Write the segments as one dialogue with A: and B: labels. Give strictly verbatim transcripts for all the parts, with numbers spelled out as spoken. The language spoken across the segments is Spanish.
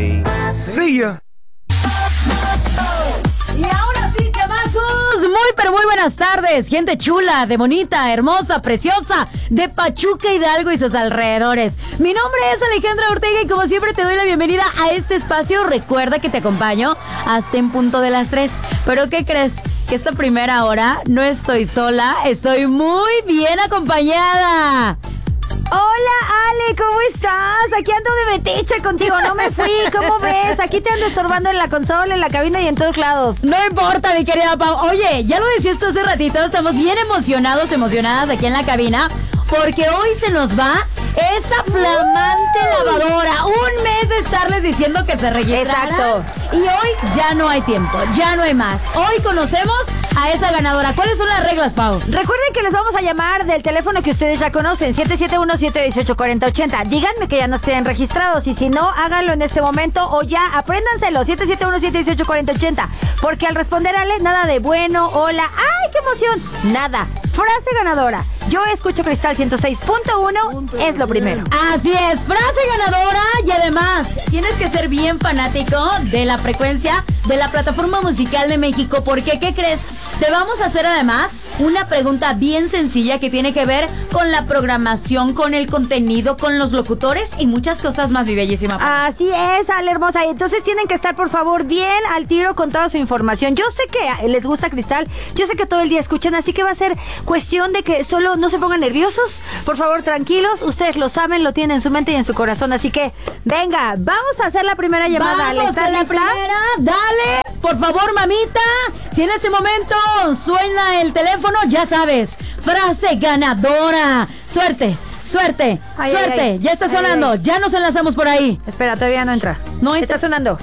A: me. See ya.
B: Y ahora sí, chamacos, muy pero muy buenas tardes, gente chula, de bonita, hermosa, preciosa, de Pachuca, Hidalgo y sus alrededores. Mi nombre es Alejandra Ortega y como siempre te doy la bienvenida a este espacio. Recuerda que te acompaño hasta en punto de las tres. Pero ¿qué crees? Que esta primera hora no estoy sola, estoy muy bien acompañada.
C: Hola, Ale, ¿cómo estás? Aquí ando de metiche contigo, no me fui, ¿cómo ves? Aquí te ando estorbando en la consola, en la cabina y en todos lados.
B: No importa, mi querida Pau. Oye, ya lo decías tú hace ratito, estamos bien emocionados, emocionadas aquí en la cabina, porque hoy se nos va esa flamante lavadora. Un mes de estarles diciendo que se registrara.
C: Exacto.
B: Y hoy ya no hay tiempo, ya no hay más. Hoy conocemos a esa ganadora. ¿Cuáles son las reglas, Pau?
C: Recuerden que les vamos a llamar del teléfono que ustedes ya conocen, siete siete uno, siete uno ocho, cuatro cero ocho cero. Díganme que ya no estén registrados y si no, háganlo en este momento o ya, apréndanselo, siete siete uno, siete uno ocho, cuatro cero ocho cero. Porque al responder, Ale, nada de bueno, hola, ¡ay, qué emoción! Nada. Frase ganadora. Yo escucho Cristal ciento seis punto uno, es lo primero.
B: Así es, frase ganadora y además tienes que ser bien fanático de la frecuencia de la plataforma musical de México, porque ¿qué crees? Te vamos a hacer además una pregunta bien sencilla que tiene que ver con la programación, con el contenido, con los locutores y muchas cosas más, mi bellísima.
C: Así es, Ale hermosa. Y entonces tienen que estar, por favor, bien al tiro con toda su información. Yo sé que les gusta Cristal, yo sé que todo el día escuchan, así que va a ser cuestión de que solo no se pongan nerviosos. Por favor, tranquilos. Ustedes lo saben, lo tienen en su mente y en su corazón. Así que, venga, vamos a hacer la primera llamada. Ale,
B: Vamos con la primera, dale. Por favor, mamita, si en este momento suena el teléfono, ya sabes, frase ganadora. Suerte, suerte,
C: Ay,
B: suerte.
C: ay, ay.
B: Ya está sonando,
C: Ay, ay.
B: ya nos enlazamos por ahí.
C: Espera, todavía no entra.
B: No entra.
C: Está sonando.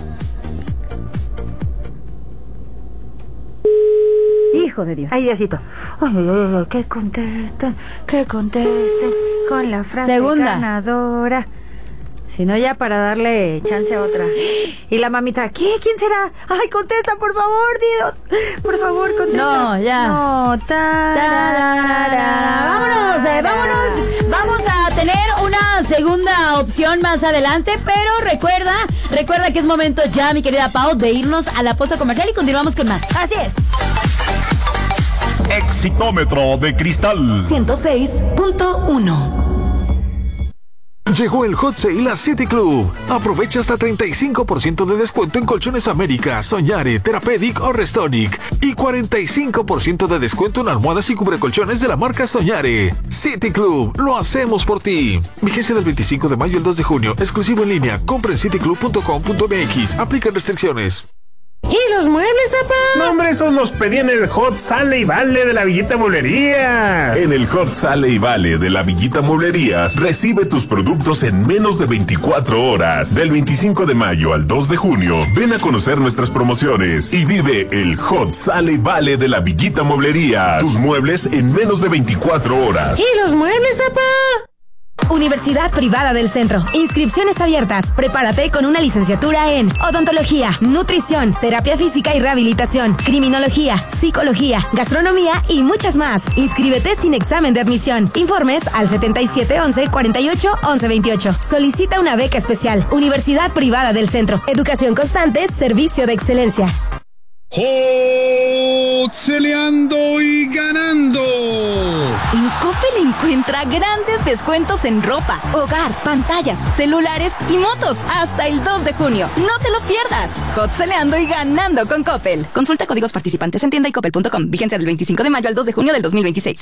B: Hijo de Dios.
C: Ay, Diosito. Ay, ay, ay, ay, que contesten, que contesten con la frase
B: Segunda.
C: ganadora. Si no, ya para darle chance a otra. Y la mamita, ¿qué? ¿Quién será? Ay, contesta, por favor, Dios. Por favor, contesta.
B: No, ya.
C: No,
B: Tararara. Vámonos, eh, vámonos. Vamos a tener una segunda opción más adelante, pero recuerda, recuerda que es momento ya, mi querida Pau, de irnos a la pausa comercial y continuamos con más.
C: Así es.
D: Exitómetro de Cristal
E: ciento seis punto uno.
F: Llegó el Hot Sale a City Club. Aprovecha hasta treinta y cinco por ciento de descuento en Colchones América, Soñare, Therapeutic o Restonic. Y cuarenta y cinco por ciento de descuento en almohadas y cubrecolchones de la marca Soñare. City Club, lo hacemos por ti. Vigencia del veinticinco de mayo al dos de junio. Exclusivo en línea. Compra en cityclub punto com punto m x. Aplican restricciones.
G: ¿Y los muebles, papá?
H: No, hombre, esos los pedí en el Hot Sale y Vale de la Villita Mueblería.
D: En el Hot Sale y Vale de la Villita Mueblerías, recibe tus productos en menos de veinticuatro horas. Del veinticinco de mayo al dos de junio, ven a conocer nuestras promociones y vive el Hot Sale y Vale de la Villita Mueblerías. Tus muebles en menos de veinticuatro horas.
G: ¿Y los muebles, papá?
E: Universidad Privada del Centro. Inscripciones abiertas. Prepárate con una licenciatura en odontología, nutrición, terapia física y rehabilitación, criminología, psicología, gastronomía y muchas más. Inscríbete sin examen de admisión. Informes al setenta y siete once, cuarenta y ocho, once veintiocho. Solicita una beca especial. Universidad Privada del Centro. Educación constante, servicio de excelencia.
I: ¡Hot-celeando y ganando!
J: En Coppel encuentra grandes descuentos en ropa, hogar, pantallas, celulares y motos hasta el dos de junio. ¡No te lo pierdas! Hot-celeando y ganando con Coppel. Consulta códigos participantes en tienda y coppel punto com. Vigencia del veinticinco de mayo al dos de junio del dos mil veintiséis.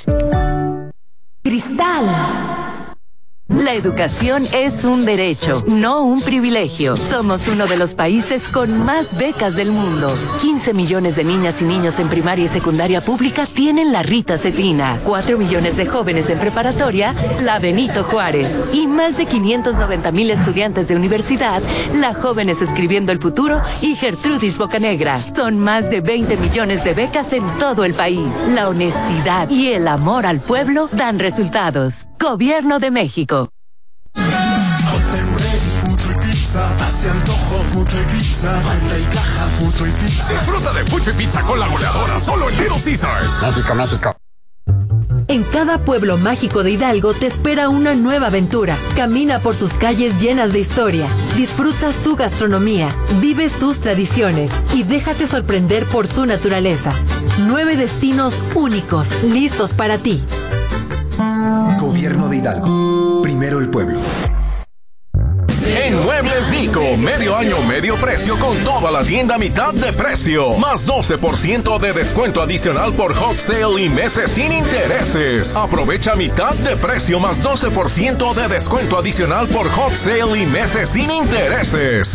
E: Cristal.
K: La educación es un derecho, no un privilegio. Somos uno de los países con más becas del mundo. quince millones de niñas y niños en primaria y secundaria pública tienen la Rita Cetina. cuatro millones de jóvenes en preparatoria, la Benito Juárez. Y más de quinientos noventa mil estudiantes de universidad, la Jóvenes Escribiendo el Futuro y Gertrudis Bocanegra. Son más de veinte millones de becas en todo el país. La honestidad y el amor al pueblo dan resultados. Gobierno de México.
L: Hace antojo, Fucho y Pizza. Falta y caja, Fucho y Pizza.
D: Disfruta de Fucho y Pizza con la goleadora solo en Little Caesars.
L: México, México.
A: En cada pueblo mágico de Hidalgo te espera una nueva aventura. Camina por sus calles llenas de historia. Disfruta su gastronomía, vive sus tradiciones y déjate sorprender por su naturaleza. Nueve destinos únicos, listos para ti.
M: Gobierno de Hidalgo. Primero el pueblo.
N: En Muebles Dico, medio año, medio precio con toda la tienda a mitad de precio. Más doce por ciento de descuento adicional por hot sale y meses sin intereses. Aprovecha mitad de precio más doce por ciento de descuento adicional por hot sale y meses sin intereses.